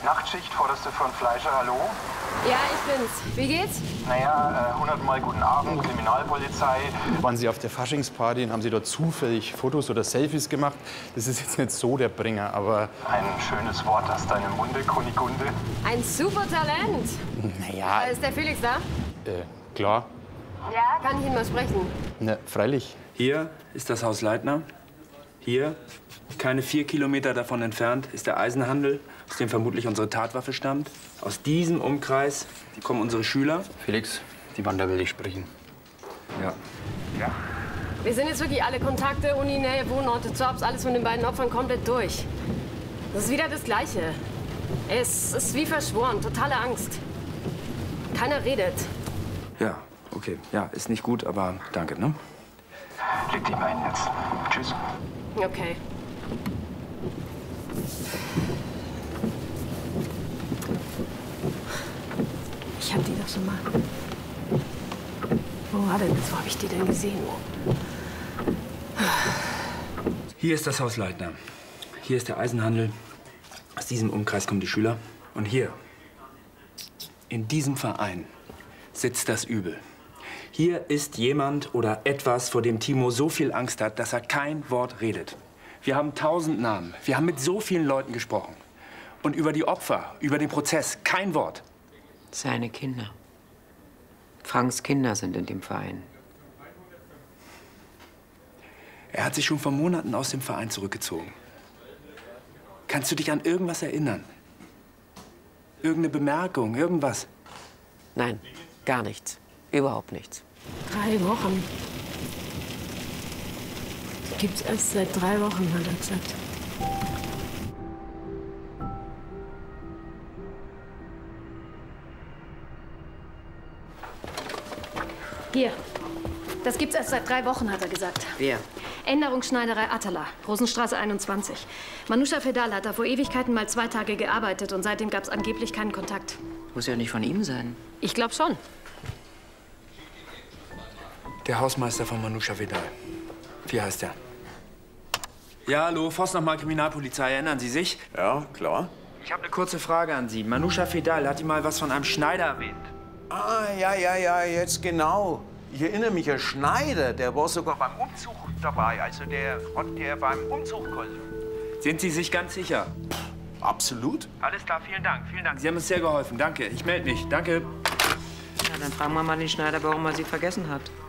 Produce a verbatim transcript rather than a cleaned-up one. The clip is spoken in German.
Nachtschicht, vorderste von Fleischer, hallo? Ja, ich bin's. Wie geht's? Naja, hundertmal guten Abend, Kriminalpolizei. Waren Sie auf der Faschingsparty und haben Sie dort zufällig Fotos oder Selfies gemacht? Das ist jetzt nicht so der Bringer, aber... Ein schönes Wort aus deinem Munde, Kunigunde. Ein super Talent. Naja... Ist der Felix da? Äh, klar. Ja, kann ich ihn mal sprechen? Na, freilich. Hier ist das Haus Leitner. Hier, keine vier Kilometer davon entfernt, ist der Eisenhandel, aus dem vermutlich unsere Tatwaffe stammt. Aus diesem Umkreis kommen unsere Schüler. Felix, die Wanda will dich sprechen. Ja. Ja? Wir sind jetzt wirklich alle Kontakte, Uni, Nähe, Wohnorte, Jobs, alles von den beiden Opfern komplett durch. Das ist wieder das Gleiche. Es ist wie verschworen, totale Angst. Keiner redet. Ja, okay. Ja, ist nicht gut, aber danke, ne? Leg dich mal hin jetzt. Tschüss. Okay. Ich hab die doch schon mal. Wo war denn das? Wo hab ich die denn gesehen? Hier ist das Haus Leitner. Hier ist der Eisenhandel. Aus diesem Umkreis kommen die Schüler. Und hier, in diesem Verein, sitzt das Übel. Hier ist jemand oder etwas, vor dem Timo so viel Angst hat, dass er kein Wort redet. Wir haben tausend Namen. Wir haben mit so vielen Leuten gesprochen. Und über die Opfer, über den Prozess, kein Wort. Seine Kinder. Franks Kinder sind in dem Verein. Er hat sich schon vor Monaten aus dem Verein zurückgezogen. Kannst du dich an irgendwas erinnern? Irgendeine Bemerkung, irgendwas? Nein, gar nichts. Überhaupt nichts. Drei Wochen. Die gibt's erst seit drei Wochen, hat er gesagt. Hier. Das gibt's erst seit drei Wochen, hat er gesagt. Wer? Änderungsschneiderei Atala, Rosenstraße einundzwanzig. Manusha Fedal hat da vor Ewigkeiten mal zwei Tage gearbeitet und seitdem gab's angeblich keinen Kontakt. Muss ja nicht von ihm sein. Ich glaube schon. Der Hausmeister von Manusha Fedal. Wie heißt er? Ja, hallo, Voss nochmal Kriminalpolizei. Erinnern Sie sich? Ja, klar. Ich habe eine kurze Frage an Sie. Manusha Fedal hat die mal was von einem Schneider erwähnt. Ah, ja, ja, ja, jetzt genau. Ich erinnere mich, ein Schneider, der war sogar beim Umzug dabei. Also der hat der beim Umzug geholfen. Sind Sie sich ganz sicher? Absolut. Alles klar, vielen Dank, vielen Dank. Sie haben uns sehr geholfen. Danke, ich melde mich. Danke. Ja, dann fragen wir mal den Schneider, warum er sie vergessen hat.